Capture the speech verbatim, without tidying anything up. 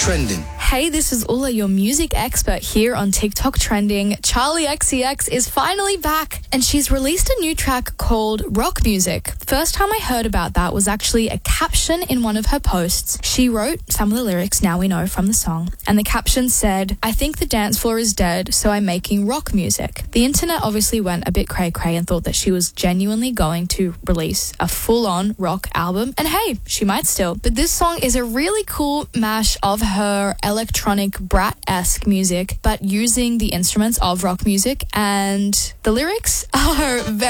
Trending. Hey, this is Ula, your music expert here on TikTok Trending. Charlie X C X is finally back and she's released a new track called Rock Music. First time I heard about that was actually a caption in one of her posts. She wrote some of the lyrics now we know from the song, and the caption said, "I think the dance floor is dead, so I'm making rock music." The internet obviously went a bit cray-cray and thought that she was genuinely going to release a full-on rock album, and hey, she might still. But this song is a really cool mash of her electronic brat-esque music, but using the instruments of rock music, and the lyrics are very